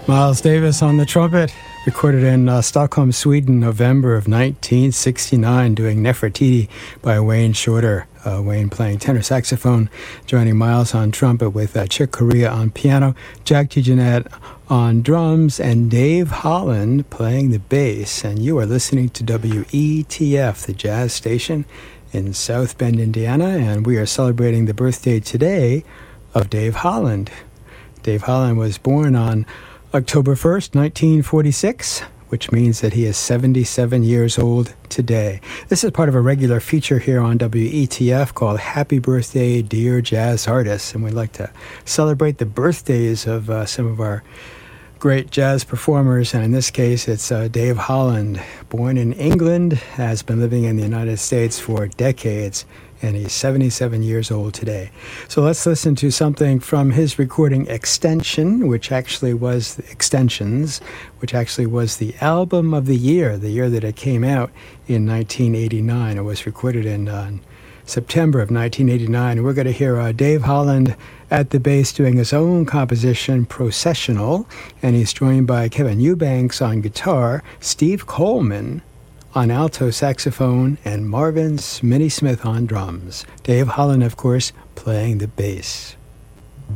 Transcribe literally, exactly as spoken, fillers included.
Miles Davis on the trumpet, recorded in uh, Stockholm, Sweden, November of nineteen sixty-nine, doing Nefertiti by Wayne Shorter. Uh, Wayne playing tenor saxophone, joining Miles on trumpet with uh, Chick Corea on piano, Jack DeJohnette on drums, and Dave Holland playing the bass. And you are listening to W E T F, the jazz station in South Bend, Indiana, and we are celebrating the birthday today of Dave Holland. Dave Holland was born on October first, nineteen forty-six, which means that he is seventy-seven years old today. This is part of a regular feature here on W E T F called Happy Birthday, Dear Jazz Artists, and we'd like to celebrate the birthdays of uh, some of our great jazz performers, and in this case, it's uh, Dave Holland, born in England, has been living in the United States for decades, and he's seventy-seven years old today. So let's listen to something from his recording Extension, which actually was Extensions, which actually was the album of the year, the year that it came out in nineteen eighty-nine. It was recorded in uh, September of nineteen eighty-nine. And we're going to hear uh, Dave Holland at the bass doing his own composition, Processional, and he's joined by Kevin Eubanks on guitar, Steve Coleman on alto saxophone, and Marvin Smitty Smith on drums. Dave Holland, of course, playing the bass.